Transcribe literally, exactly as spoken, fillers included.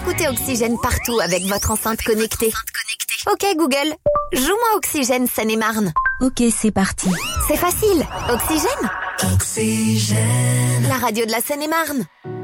écoutez Oxygène partout avec votre enceinte connectée. Ok Google, joue-moi Oxygène Seine-et-Marne. Ok, c'est parti. C'est facile, Oxygène. Oxygène. La radio de la Seine-et-Marne.